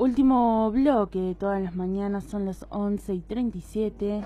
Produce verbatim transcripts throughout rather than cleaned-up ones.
Último bloque de todas las mañanas, son las once y treinta y siete.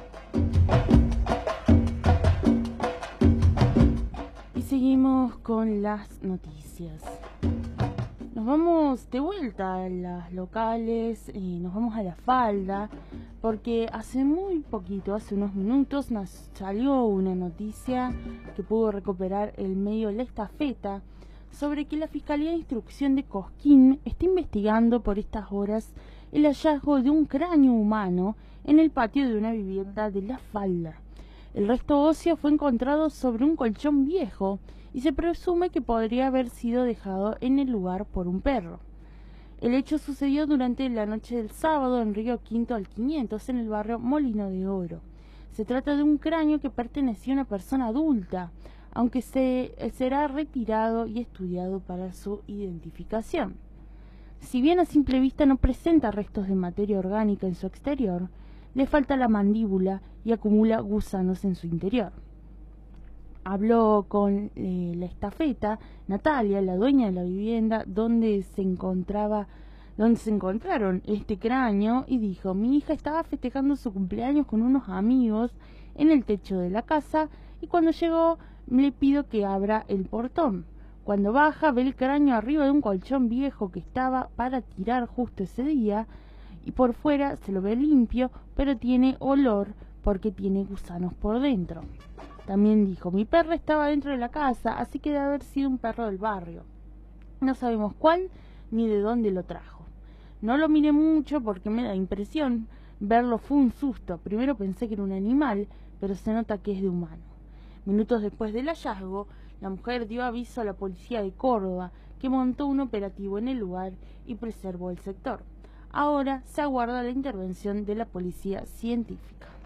Y seguimos con las noticias. Nos vamos de vuelta a las locales y nos vamos a La Falda, porque hace muy poquito, hace unos minutos, nos salió una noticia que pudo recuperar el medio La Estafeta sobre que la Fiscalía de Instrucción de Cosquín está investigando por estas horas el hallazgo de un cráneo humano en el patio de una vivienda de La Falda. El resto óseo fue encontrado sobre un colchón viejo y se presume que podría haber sido dejado en el lugar por un perro. El hecho sucedió durante la noche del sábado en Río Quinto al quinientos, en el barrio Molino de Oro. Se trata de un cráneo que pertenecía a una persona adulta, aunque se, será retirado y estudiado para su identificación. Si bien a simple vista no presenta restos de materia orgánica en su exterior, le falta la mandíbula y acumula gusanos en su interior. Habló con eh, La Estafeta Natalia, la dueña de la vivienda donde se encontraba, donde se encontraron este cráneo, y dijo: mi hija estaba festejando su cumpleaños con unos amigos en el techo de la casa, y cuando llegó le pido que abra el portón. Cuando baja, ve el cráneo arriba de un colchón viejo que estaba para tirar justo ese día, y por fuera se lo ve limpio, pero tiene olor porque tiene gusanos por dentro. También dijo: mi perro estaba dentro de la casa, así que debe haber sido un perro del barrio. No sabemos cuál ni de dónde lo trajo. No lo miré mucho porque me da impresión. Verlo fue un susto. Primero pensé que era un animal, pero se nota que es de humano. Minutos después del hallazgo, la mujer dio aviso a la policía de Córdoba, que montó un operativo en el lugar y preservó el sector. Ahora se aguarda la intervención de la policía científica.